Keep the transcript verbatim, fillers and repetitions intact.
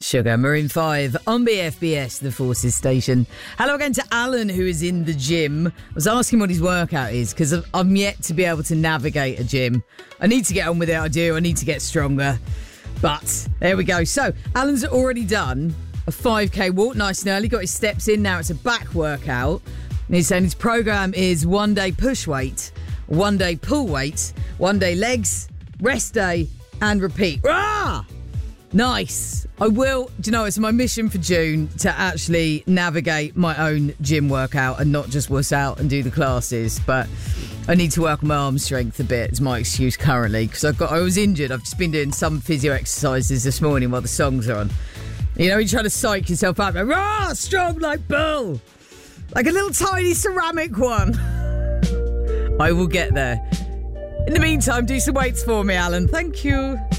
Sugar, Maroon five on B F B S, the Forces station. Hello again to Alan, who is in the gym. I was asking what his workout is because I'm yet to be able to navigate a gym. I need to get on with it, I do. I need to get stronger. But there we go. So, Alan's already done a five K walk, nice and early, got his steps in. Now it's a back workout. And he's saying his programme is one day push weight, one day pull weight, one day legs, rest day, and repeat. Rah! Nice. I will, do you know, it's my mission for June to actually navigate my own gym workout and not just wuss out and do the classes. But I need to work on my arm strength a bit, is my excuse currently, because I've got, I was injured. I've just been doing some physio exercises this morning while the songs are on. You know, you try to psych yourself up, like, rah, strong like bull. Like a little tiny ceramic one. I will get there. In the meantime, do some weights for me, Alan. Thank you.